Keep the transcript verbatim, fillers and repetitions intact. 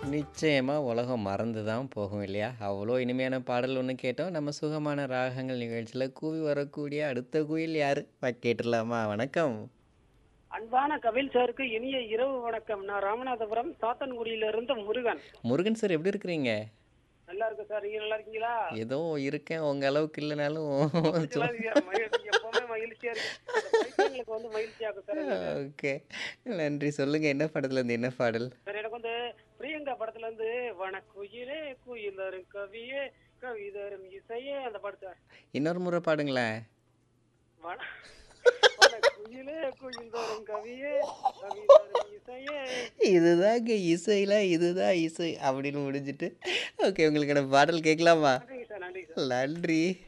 நிச்சயமா உலகம் மறந்து தான் போகும் இல்லையா? அவ்வளோ இனிமையான பாடல் ஒண்ணு கேட்டோம். நம்ம சுகமான ராகங்கள் நிகழ்ச்சியில கூவி வரக்கூடிய அடுத்த குயில் யாரு? வ கேட்டுறலாமா? வணக்கம். அன்பான கபில் சாருக்கு இனிய இரவு வணக்கம். நான் ராமநாதபுரம் சாத்தன்குடியிலிருந்து முருகன். முருகன் சார் எப்படி இருக்கிறீங்க? நல்லா இருக்கு சார். நீங்க நல்லா இருக்கீங்களா? ஏதோ இருக்கேன். உங்க அளவுக்கு இல்லனாலும் அப்படி சொ சொல்லாதீங்க. மகிழ் எப்பவுமே மகிழ்ச்சியா இருக்கு. அந்த பைத்தியங்களுக்கு வந்து மகிழ்ச்சியாக்கும் சார் எங்களுக்கு. ஓகே. நன்றி. சொல்லுங்க என்ன படத்துலருந்து என்ன பாடல்? சார் எனக்கு வந்து பிரியங்கா படத்துல இருந்து வனக்குயிலே குயிலரும் கவியே கவிதரும் இசையே அந்த பாட்டு சார். இன்னொரு முறை பாடுங்களேன். வன வனக்குயிலே குயிலரும் கவியே கவிதரும் இசையே. இதுதாங்க இசைல இதுதான் இசை அப்படின்னு முடிஞ்சுட்டு, ஓகே உங்களுக்கான பாடல் கேட்கலாமா? நன்றிங்க சார் நன்றிங்க சார். நன்றி.